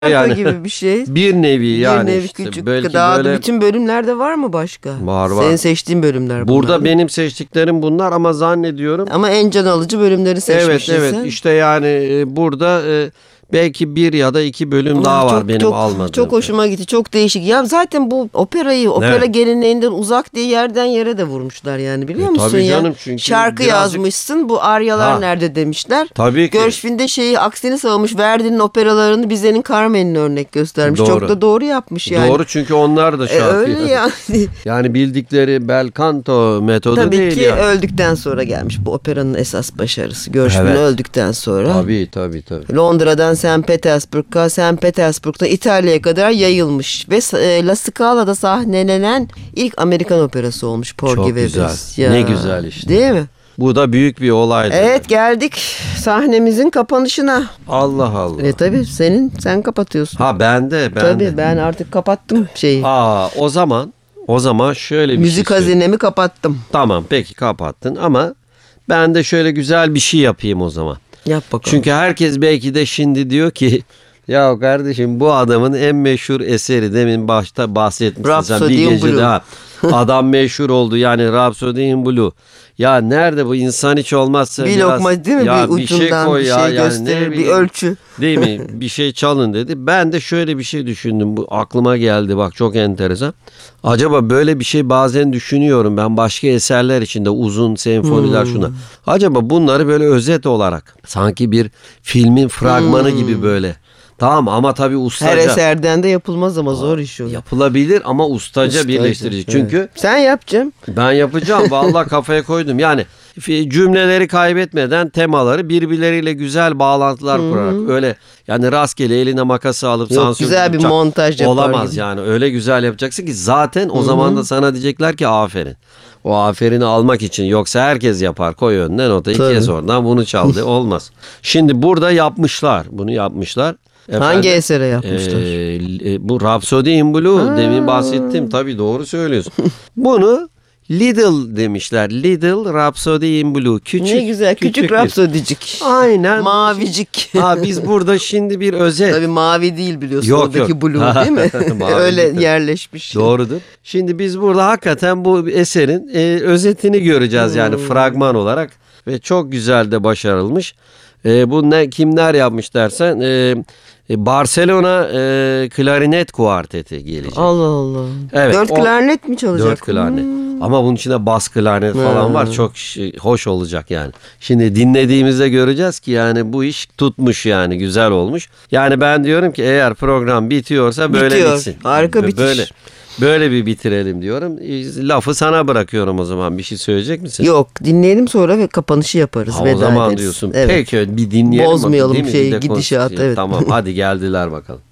Yani gibi bir şey. bir nevi yani bir nevi işte küçük. belki Daha böyle bütün bölümlerde var mı başka? var. Senin seçtiğin bölümler bunlar. Burada benim seçtiklerim bunlar ama zannediyorum. Ama en can alıcı bölümleri seçmişsin Evet sen. işte yani burada belki bir ya da iki bölüm daha var benim almadığım. Çok hoşuma gitti. Çok değişik. Ya zaten bu opera geleneğinden uzak diye yerden yere de vurmuşlar yani biliyor musun tabii ya? canım, çünkü Şarkı yazmışsın. Bu aryalar nerede demişler. Tabii ki. Gershwin de aksini savunmuş. Verdi'nin operalarını Bizet'in Carmen'in örnek göstermiş. Doğru. Çok da doğru yapmış yani. Doğru, çünkü onlar da şarkı. Öyle yani. Yani bildikleri bel canto metodu Tabii değil ki yani. öldükten sonra gelmiş bu operanın esas başarısı. Gershwin öldükten sonra. Tabii. Londra'dan St. Petersburg'a, St. Petersburg'dan İtalya'ya kadar yayılmış ve La Scala'da sahnelenen ilk Amerikan operası olmuş Porgy Çok ve güzel. Bess. Ne güzel işte. Değil mi? Bu da büyük bir olaydı. Evet, geldik sahnemizin kapanışına. Allah Allah. Tabii sen kapatıyorsun. Ha ben de. Tabii ben artık kapattım şeyi. O zaman şöyle bir Müzik şey söyleyeyim. hazinemi kapattım. Tamam, peki kapattın ama ben de şöyle güzel bir şey yapayım o zaman. Yap bakalım. Çünkü herkes belki de şimdi diyor ki ya kardeşim, bu adamın en meşhur eseri, demin başta bahsetmiştin sen, Rhapsody bir in gecede Blue. adam meşhur oldu yani, Rhapsody in Blue. Ya nerede bu, insan hiç olmazsa bir biraz, lokma değil mi? ya Bir ucundan bir şey gösterir, bir bileyim, ölçü. değil mi? Bir şey çalın dedi. Ben de şöyle bir şey düşündüm. Bu aklıma geldi, bak çok enteresan. Acaba böyle bir şey bazen düşünüyorum ben başka eserler içinde, uzun senfoniler şuna. Acaba bunları böyle özet olarak sanki bir filmin fragmanı gibi böyle. Tamam ama tabii ustaca. Her eserden de yapılmaz ama zor iş o. Yapılabilir ama ustaca birleştirecek. Evet. Çünkü sen yapacaksın. ben yapacağım. Vallahi kafaya koydum. Yani cümleleri kaybetmeden temaları birbirleriyle güzel bağlantılar kurarak, öyle yani rastgele eline makası alıp Yok, sansür güzel bir yapacak. montaj yapar Olamaz gibi. yani, öyle güzel yapacaksın ki zaten o zaman da sana diyecekler ki aferin. O aferini almak için, yoksa herkes yapar, koy önüne nota, iki kez oradan bunu çaldı, olmaz. Şimdi burada bunu yapmışlar. Hangi esere yapmışlar? Bu Rhapsody in Blue, demin bahsettim, tabii doğru söylüyorsun. Bunu Little demişler. Little Rhapsody in Blue. Küçük. Ne güzel. Küçük bir- Rhapsody'cik. Aynen. Mavicik. Biz burada şimdi bir özet. Tabii mavi değil biliyorsun. Yok, Oradaki yok. blue değil mi? Mavi Öyle değil. yerleşmiş. Doğrudur. Şimdi biz burada hakikaten bu eserin özetini göreceğiz yani fragman olarak ve çok güzel de başarılmış. Bu kimler yapmış dersen Barcelona Klarinet Kuarteti gelecek. Allah Allah. Evet, 4 klarnet mi çalacak? 4 klarnet. Ama bunun içinde bas klarnet falan var. Çok hoş olacak yani. Şimdi dinlediğimizde göreceğiz ki yani bu iş tutmuş yani, güzel olmuş. Yani ben diyorum ki eğer program bitiyorsa böyle Bitiyor. bitsin. Harika bitiş. Böyle bir bitirelim diyorum. Lafı sana bırakıyorum o zaman. Bir şey söyleyecek misin? Yok, dinleyelim sonra ve kapanışı yaparız. O veda zaman ederiz. diyorsun. Evet. Peki bir dinleyelim. Bozmayalım değil mi? Bir de gidişat. konuşalım. Evet. Tamam hadi geldiler bakalım.